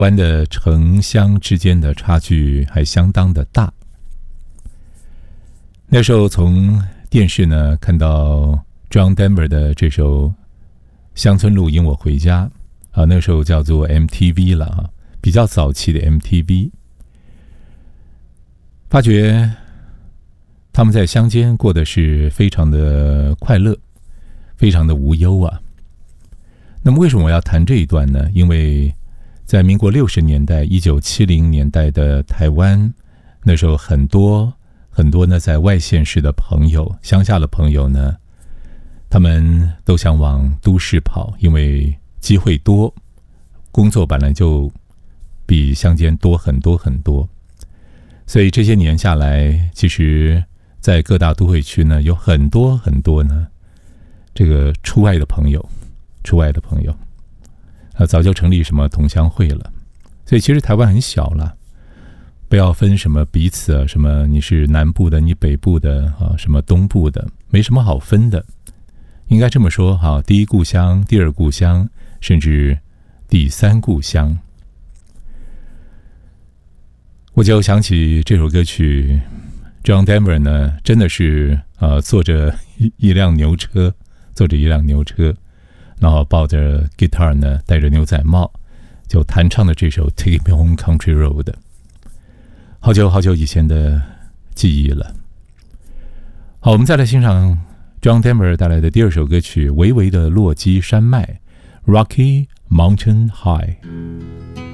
湾的城乡之间的差距还相当的大。那时候从电视呢看到 John Denver 的这首乡村路引我回家啊，那时候叫做 MTV 了啊，比较早期的 MTV， 发觉他们在乡间过的是非常的快乐，非常的无忧啊。那么为什么我要谈这一段呢？因为在民国60年代1970年代的台湾，那时候很多呢在外县市的朋友，乡下的朋友呢，他们都想往都市跑，因为机会多，工作本来就比乡间多很多很多。所以这些年下来，其实在各大都会区呢，有很多呢这个出外的朋友早就成立什么同乡会了。所以其实台湾很小了，不要分什么彼此啊，什么你是南部的，你北部的啊，什么东部的，没什么好分的。应该这么说哈，第一故乡、第二故乡，甚至第三故乡。我就想起这首歌曲 ，John Denver 呢，真的是坐着一辆牛车，然后抱着 guitar 呢，戴着牛仔帽，就弹唱的这首 Take Me Home Country Road， 好久以前的记忆了。好，我们再来欣赏 John Denver 带来的第二首歌曲《微微的落基山脉》 Rocky Mountain High。